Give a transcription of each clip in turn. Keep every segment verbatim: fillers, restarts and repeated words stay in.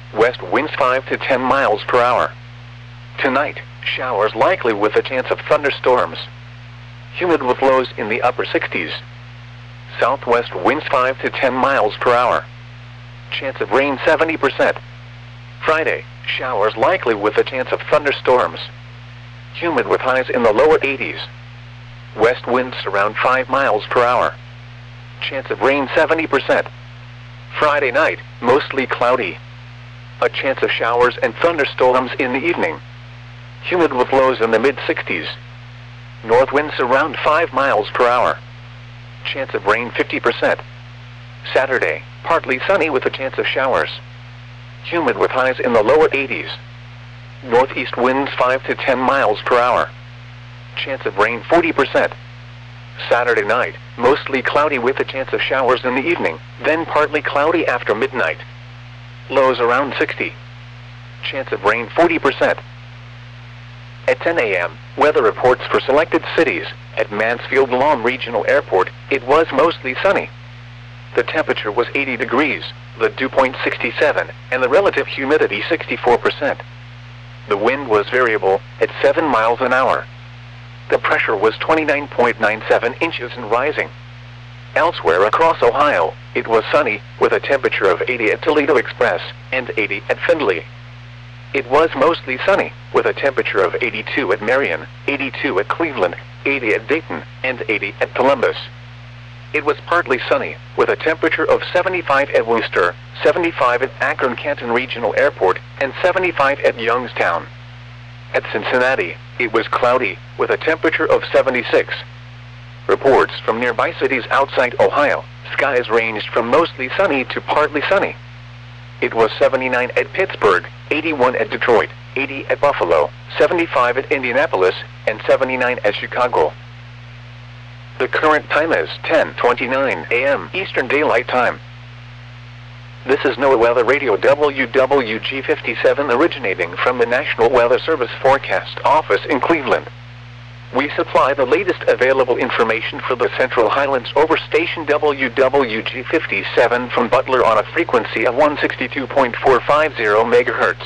West winds five to ten miles per hour. Tonight, showers likely with a chance of thunderstorms. Humid with lows in the upper sixties. Southwest winds five to ten miles per hour. Chance of rain seventy percent. Friday, showers likely with a chance of thunderstorms. Humid with highs in the lower eighties. West winds around five miles per hour. Chance of rain seventy percent. Friday night, mostly cloudy. A chance of showers and thunderstorms in the evening. Humid with lows in the mid sixties. North winds around five miles per hour. Chance of rain fifty percent. Saturday, partly sunny with a chance of showers. Humid with highs in the lower eighties. Northeast winds five to ten miles per hour. Chance of rain forty percent. Saturday night, mostly cloudy with a chance of showers in the evening, then partly cloudy after midnight. Lows around sixty. Chance of rain forty percent. At ten a m, weather reports for selected cities. At Mansfield Lawn Regional Airport, it was mostly sunny. The temperature was eighty degrees, the dew point sixty-seven, and the relative humidity sixty-four percent. The wind was variable, at seven miles an hour. The pressure was twenty-nine point nine seven inches and rising. Elsewhere across Ohio, it was sunny, with a temperature of eighty at Toledo Express, and eighty at Findlay. It was mostly sunny, with a temperature of eighty-two at Marion, eighty-two at Cleveland, eighty at Dayton, and eighty at Columbus. It was partly sunny, with a temperature of seventy-five at Worcester, seventy-five at Akron-Canton Regional Airport, and seventy-five at Youngstown. At Cincinnati, it was cloudy, with a temperature of seventy-six. Reports from nearby cities outside Ohio, skies ranged from mostly sunny to partly sunny. It was seventy-nine at Pittsburgh, eighty-one at Detroit, eighty at Buffalo, seventy-five at Indianapolis, and seventy-nine at Chicago. The current time is ten twenty-nine a m Eastern Daylight Time. This is NOAA Weather Radio W W G fifty-seven originating from the National Weather Service Forecast Office in Cleveland. We supply the latest available information for the Central Highlands over station W W G fifty-seven from Butler on a frequency of one sixty-two point four five zero megahertz.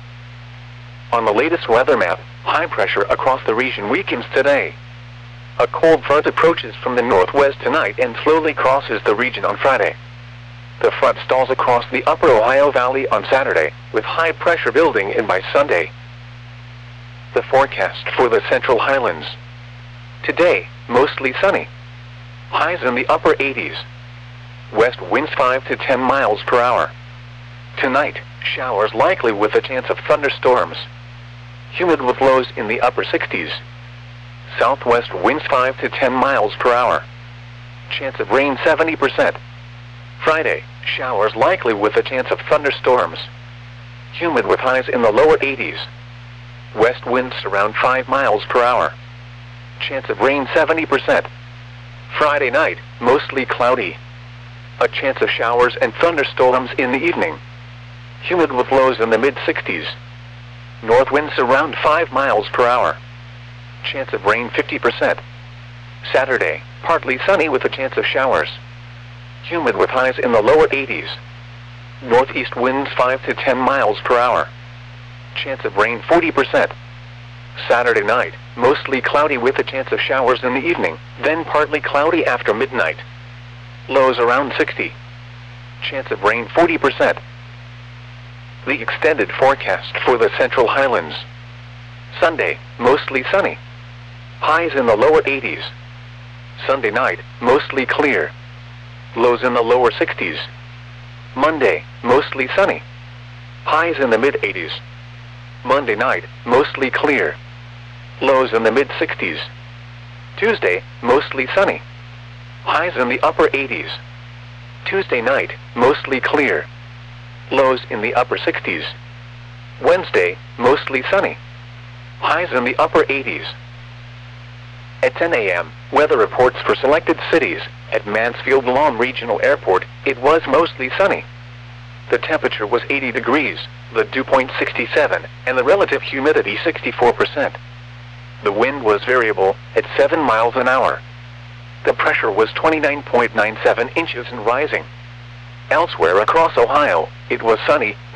On the latest weather map, high pressure across the region weakens today. A cold front approaches from the northwest tonight and slowly crosses the region on Friday. The front stalls across the upper Ohio Valley on Saturday, with high pressure building in by Sunday. The forecast for the Central Highlands. Today, mostly sunny. Highs in the upper eighties. West winds five to ten miles per hour. Tonight, showers likely with a chance of thunderstorms. Humid with lows in the upper sixties. Southwest winds five to ten miles per hour. Chance of rain seventy percent. Friday, showers likely with a chance of thunderstorms. Humid with highs in the lower eighties. West winds around five miles per hour. Chance of rain seventy percent. Friday night, mostly cloudy. A chance of showers and thunderstorms in the evening. Humid with lows in the mid sixties. North winds around five miles per hour. Chance of rain fifty percent. Saturday, partly sunny with a chance of showers. Humid with highs in the lower eighties. Northeast winds five to ten miles per hour. Chance of rain forty percent. Saturday night, mostly cloudy with a chance of showers in the evening, then partly cloudy after midnight. Lows around sixty. Chance of rain forty percent. The extended forecast for the Central Highlands. Sunday, mostly sunny. Highs in the lower eighties. Sunday night, mostly clear. Lows in the lower sixties. Monday, mostly sunny. Highs in the mid eighties. Monday night, mostly clear. Lows in the mid sixties. Tuesday, mostly sunny. Highs in the upper eighties. Tuesday night, mostly clear. Lows in the upper sixties. Wednesday, mostly sunny. Highs in the upper eighties. At ten a m, weather reports for selected cities. At Mansfield Lawn Regional Airport, it was mostly sunny. The temperature was eighty degrees, the dew point sixty-seven, and the relative humidity sixty-four percent. The wind was variable, at seven miles an hour. The pressure was twenty-nine point nine seven inches and rising. Elsewhere across Ohio, it was sunny,